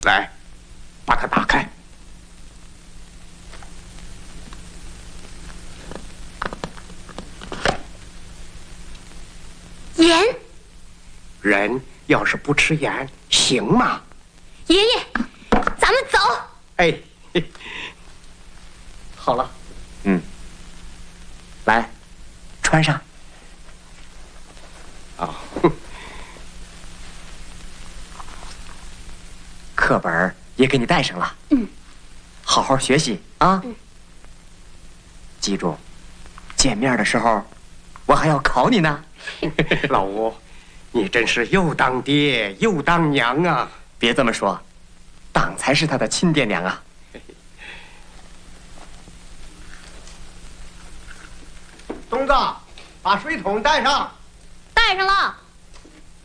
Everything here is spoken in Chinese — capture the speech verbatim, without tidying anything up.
来，把它打开。 盐。 人要是不吃盐，行吗？ 爷爷，咱们走。 哎，好了， 嗯，来，穿上。 啊， 课本也给你带上了。 嗯， 好好学习啊。 嗯， 记住，见面的时候，我还要考你呢。 老吴，你真是又当爹又当娘啊！ 别这么说，党才是他的亲爹娘啊。 东子，把水桶带上。 带上了。